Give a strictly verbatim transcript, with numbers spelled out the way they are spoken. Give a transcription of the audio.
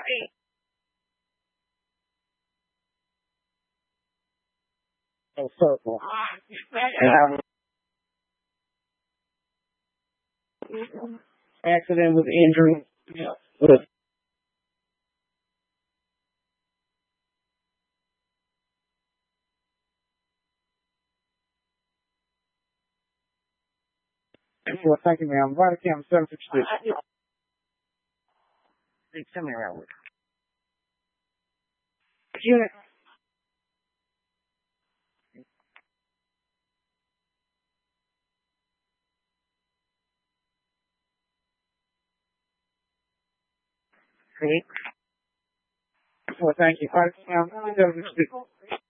A circle. And I accident with injury. With well, thank you, ma'am. Body cam seven six six. Tell me around with unit. Well, thank you. Body cam seven six six.